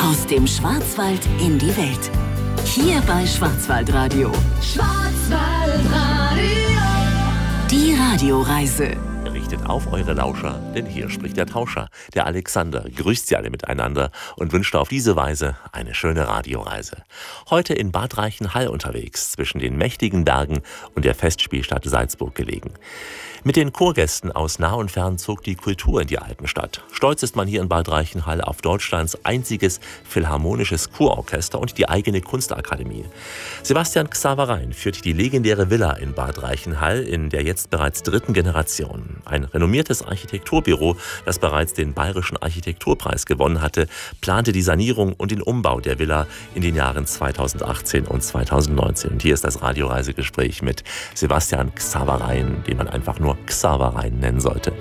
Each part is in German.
Aus dem Schwarzwald in die Welt. Hier bei Schwarzwaldradio. Schwarzwaldradio. Die Radioreise. Richtet auf eure Lauscher, denn hier spricht der Tauscher, der Alexander, grüßt sie alle miteinander und wünscht auf diese Weise eine schöne Radioreise. Heute in Bad Reichenhall unterwegs, zwischen den mächtigen Bergen und der Festspielstadt Salzburg gelegen. Mit den Chorgästen aus nah und fern zog die Kultur in die Alpenstadt. Stolz ist man hier in Bad Reichenhall auf Deutschlands einziges philharmonisches Kurorchester und die eigene Kunstakademie. Sebastian Xaverein führt die legendäre Villa in Bad Reichenhall in der jetzt bereits 3. Generation. Ein renommiertes Architekturbüro, das bereits den Bayerischen Architekturpreis gewonnen hatte, plante die Sanierung und den Umbau der Villa in den Jahren 2018 und 2019. Und hier ist das Radioreisegespräch mit Sebastian Xaverein, den man einfach nur Xaverein nennen sollte.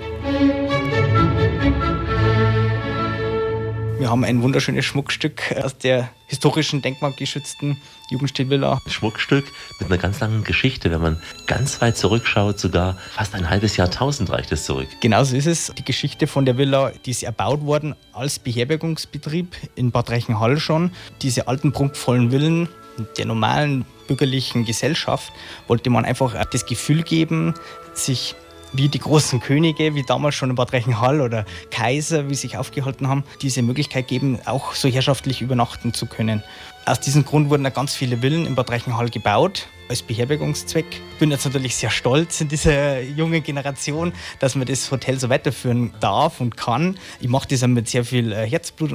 Wir haben ein wunderschönes Schmuckstück aus der historischen, denkmalgeschützten Jugendstilvilla. Schmuckstück mit einer ganz langen Geschichte. Wenn man ganz weit zurückschaut, sogar fast ein halbes Jahrtausend reicht es zurück. Genauso ist es. Die Geschichte von der Villa, die ist erbaut worden als Beherbergungsbetrieb in Bad Reichenhall schon. Diese alten, prunkvollen Villen der normalen bürgerlichen Gesellschaft wollte man einfach das Gefühl geben, sich wie die großen Könige, wie damals schon in Bad Reichenhall oder Kaiser, wie sich aufgehalten haben, diese Möglichkeit geben, auch so herrschaftlich übernachten zu können. Aus diesem Grund wurden auch ganz viele Villen in Bad Reichenhall gebaut, als Beherbergungszweck. Ich bin jetzt natürlich sehr stolz in dieser jungen Generation, dass man das Hotel so weiterführen darf und kann. Ich mache das auch mit sehr viel Herzblut